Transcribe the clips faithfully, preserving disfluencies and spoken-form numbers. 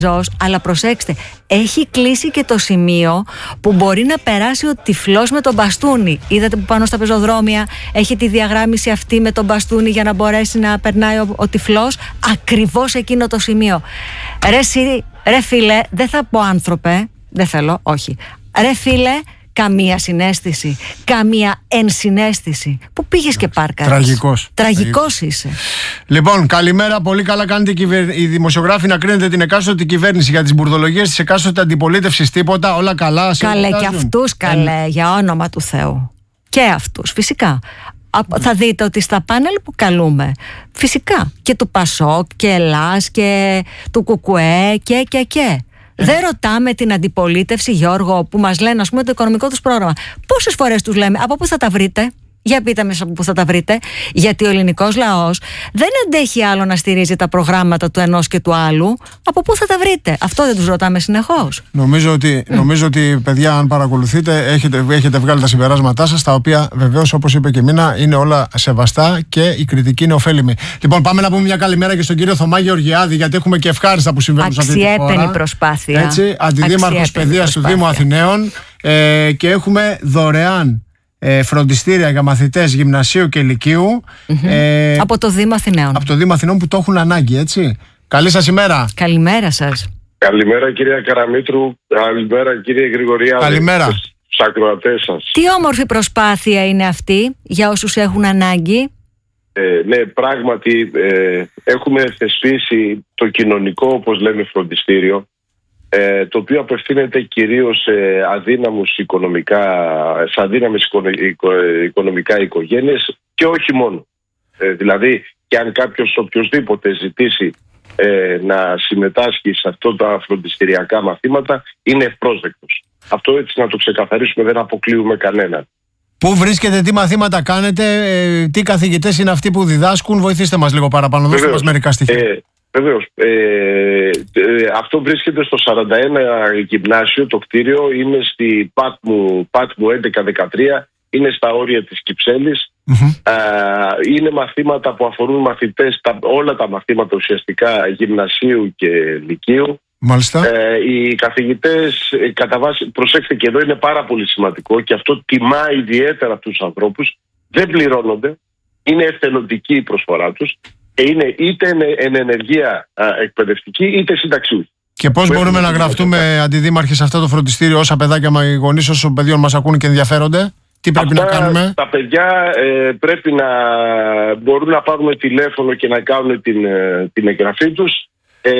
Αλλά προσέξτε, έχει κλείσει και το σημείο που μπορεί να περάσει ο τυφλός με τον μπαστούνι. Είδατε που πάνω στα πεζοδρόμια έχει τη διαγράμμιση αυτή με τον μπαστούνι για να μπορέσει να περνάει ο, ο τυφλός. Ακριβώς εκείνο το σημείο. Ρε, σι, ρε φίλε, δεν θα πω άνθρωπε, δεν θέλω, όχι. Ρε φίλε, καμία συναίσθηση, καμία ενσυναίσθηση. Πού πήγες και πάρκαρες? Τραγικός. Τραγικός είσαι. Λοιπόν, καλημέρα. Πολύ καλά κάνετε οι δημοσιογράφοι να κρίνετε την εκάστοτε κυβέρνηση για τις μπουρδολογίες της εκάστοτε αντιπολίτευσης. Τίποτα, όλα καλά. Καλέ, και αυτούς καλέ, ε... για όνομα του Θεού. Και αυτούς, φυσικά. Θα δείτε ότι στα πάνελ που καλούμε, φυσικά, και του Πασόκ και Ελλάς και του Κουκουέ και και και. Δεν ρωτάμε την αντιπολίτευση, Γιώργο, που μας λένε, ας πούμε, το οικονομικό τους πρόγραμμα. Πόσες φορές τους λέμε, από πού θα τα βρείτε? Για πείτε μας από πού θα τα βρείτε. Γιατί ο ελληνικός λαός δεν αντέχει άλλο να στηρίζει τα προγράμματα του ενός και του άλλου. Από πού θα τα βρείτε? Αυτό δεν τους ρωτάμε συνεχώς. Νομίζω ότι, mm. νομίζω ότι παιδιά, αν παρακολουθείτε, έχετε, έχετε βγάλει τα συμπεράσματά σας, τα οποία βεβαίως, όπως είπε και η Μίνα, είναι όλα σεβαστά και η κριτική είναι ωφέλιμη. Λοιπόν, πάμε να πούμε μια καλημέρα και στον κύριο Θωμά Γεωργιάδη, γιατί έχουμε και ευχάριστα που συμβαίνουν σε αυτή τη χώρα. Αξιέπαινη προσπάθεια. Έτσι, αντιδήμαρχος παιδείας του Δήμου Αθηναίων, ε, και έχουμε δωρεάν Ε, φροντιστήρια για μαθητές γυμνασίου και λυκείου. Mm-hmm. Ε, από το Δήμο Αθηναίων. Από το Δήμο Αθηναίων που το έχουν ανάγκη, έτσι. Καλή σας ημέρα. Καλημέρα σας. Καλημέρα κυρία Καραμήτρου. Καλημέρα κύριε Γρηγοριάδη. Καλημέρα. Στους ακροατές σας. Τι όμορφη προσπάθεια είναι αυτή για όσους έχουν ανάγκη. Ε, ναι, πράγματι ε, έχουμε θεσπίσει το κοινωνικό, όπως λέμε, φροντιστήριο, Ε, το οποίο απευθύνεται κυρίως σε αδύναμους οικονομικά, σε αδύναμες οικο, οικο, οικονομικά οικογένειες και όχι μόνο. Ε, δηλαδή, και αν κάποιος οποιοσδήποτε ζητήσει ε, να συμμετάσχει σε αυτά τα φροντιστηριακά μαθήματα, είναι ευπρόσδεκτος. Αυτό έτσι να το ξεκαθαρίσουμε, δεν αποκλείουμε κανέναν. Πού βρίσκετε, τι μαθήματα κάνετε, ε, τι καθηγητές είναι αυτοί που διδάσκουν? Βοηθήστε μας λίγο παραπάνω, δώστε μας μερικά στοιχεία. Ε, Βεβαίως. Ε, ε, αυτό βρίσκεται στο σαράντα ένα γυμνάσιο, το κτίριο. Είναι στη Πάτμου, Πάτμου έντεκα δεκατρία, είναι στα όρια της Κυψέλης. Mm-hmm. Ε, είναι μαθήματα που αφορούν μαθητές, τα, όλα τα μαθήματα ουσιαστικά γυμνασίου και λυκείου. Μάλιστα. Ε, οι καθηγητές, ε, κατά βάση, προσέξτε και εδώ είναι πάρα πολύ σημαντικό και αυτό τιμά ιδιαίτερα τους ανθρώπους, δεν πληρώνονται, είναι εθελοντική η προσφορά τους. Είναι είτε εν ενεργεία α, εκπαιδευτική είτε συνταξιούχη. Και πώς μπορούμε να, να γραφτούμε, αντιδήμαρχοι, σε αυτό το φροντιστήριο, όσα παιδάκια μα οι γονείς όσων παιδιών μας ακούν και ενδιαφέρονται? Τι πρέπει Αυτά, να κάνουμε? Τα παιδιά ε, πρέπει να μπορούν να πάρουν τηλέφωνο και να κάνουν την, την εγγραφή τους ε,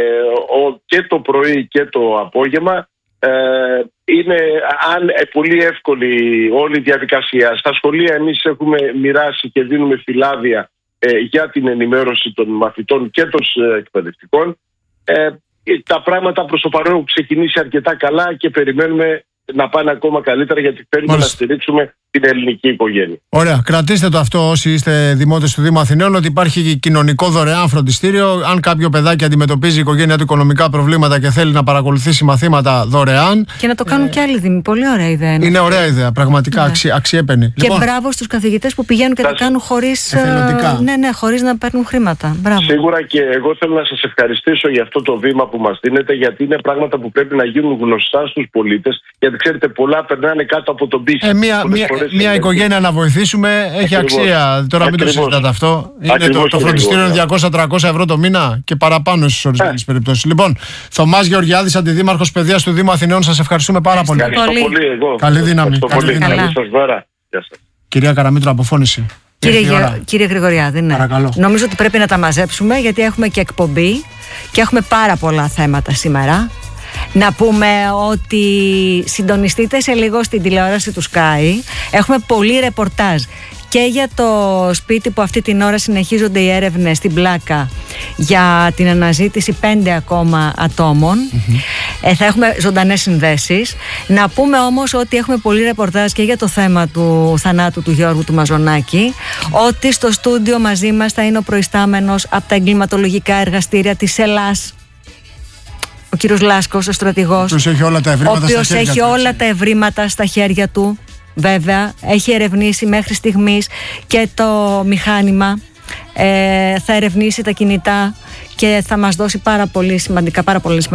ο, και το πρωί και το απόγευμα. Ε, είναι αν, ε, πολύ εύκολη όλη η διαδικασία. Στα σχολεία εμείς έχουμε μοιράσει και δίνουμε φυλάδια Ε, για την ενημέρωση των μαθητών και των ε, εκπαιδευτικών. Ε, τα πράγματα προς το παρόν έχουν ξεκινήσει αρκετά καλά και περιμένουμε να πάνε ακόμα καλύτερα, γιατί θέλουμε να στηρίξουμε την ελληνική οικογένεια. Ωραία. Κρατήστε το αυτό όσοι είστε δημότες του Δήμου Αθηναίων, ότι υπάρχει κοινωνικό δωρεάν φροντιστήριο. Αν κάποιο παιδάκι αντιμετωπίζει η οικογένεια του οικονομικά προβλήματα και θέλει να παρακολουθήσει μαθήματα δωρεάν. Και να το κάνουν ε... και άλλοι δήμοι. Πολύ ωραία ιδέα είναι. Είναι ωραία ιδέα. Πραγματικά ναι. αξι, αξιέπαινη. Και λοιπόν, μπράβο στους καθηγητές που πηγαίνουν και τα κάνουν χωρίς, ναι, ναι, χωρίς να παίρνουν χρήματα. Μπράβο. Σίγουρα, και εγώ θέλω να σας ευχαριστήσω για αυτό το βήμα που μας δίνετε, γιατί είναι πράγματα που πρέπει να γίνουν γνωστά στους πολίτες. Γιατί ξέρετε, πολλά περνάνε κάτω από τον πύχη. Ε, μία, μία, μία οικογένεια να βοηθήσουμε έχει ακριβώς αξία. Τώρα μην ακριβώς. το συζητάτε αυτό. Είναι το, το φροντιστήριο είναι διακόσια με τριακόσια ευρώ το μήνα και παραπάνω στις ορισμένες περιπτώσεις. Λοιπόν, Θωμάς Γεωργιάδης, αντιδήμαρχος παιδείας του Δήμου Αθηναίων, σας ευχαριστούμε πάρα πολύ. Ευχαριστώ πολύ. Εγώ. Καλή δύναμη. Καλή δύναμη. Καλή σας μέρα. Κυρία Καραμήτρου, αποφώνηση. Κύριε, Γε... Κύριε Γρηγοριάδη, ναι. Νομίζω ότι πρέπει να τα μαζέψουμε, γιατί έχουμε και εκπομπή και έχουμε πάρα πολλά θέματα σήμερα. Να πούμε ότι συντονιστείτε σε λίγο στην τηλεόραση του Sky. Έχουμε πολύ ρεπορτάζ και για το σπίτι που αυτή την ώρα συνεχίζονται οι έρευνες στην Πλάκα για την αναζήτηση πέντε ακόμα ατόμων. Mm-hmm. ε, θα έχουμε ζωντανές συνδέσεις. Να πούμε όμως ότι έχουμε πολύ ρεπορτάζ και για το θέμα του θανάτου του Γιώργου του Μαζονάκη, ότι στο στούντιο μαζί μας θα είναι ο προϊστάμενος από τα εγκληματολογικά εργαστήρια της Ελλάς, ο κύριος Λάσκος, ο στρατηγός, ο οποίος έχει όλα τα ευρήματα, οποίος στα, έχει όλα τα ευρήματα στα χέρια του. Βέβαια, έχει ερευνήσει μέχρι στιγμής και το μηχάνημα, ε, θα ερευνήσει τα κινητά και θα μας δώσει πάρα πολύ σημαντικά, πάρα πολύ σημαντικά